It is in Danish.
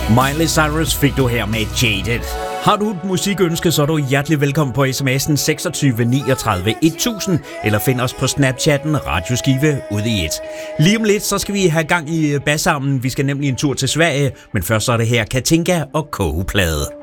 Miley Cyrus fik du her med Jaded. Har du et musikønske, så er du hjertelig velkommen på sms'en 26 39 1000, eller find os på Snapchatten Radioskive ud i et. Lige om lidt, så skal vi have gang i bassammen. Vi skal nemlig en tur til Sverige, men først så er det her Katinka og Kogeplade.